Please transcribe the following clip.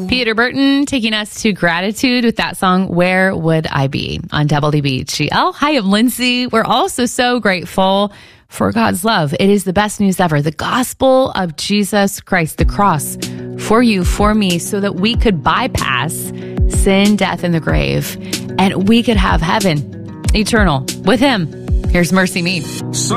Peter Burton taking us to gratitude with that song, Where Would I Be, on WBGL. Hi, I'm Lindsay. We're also so grateful for God's love. It is the best news ever. The gospel of Jesus Christ, the cross for you, for me, so that we could bypass sin, death, and the grave, and we could have heaven eternal with him. Here's Mercy Me.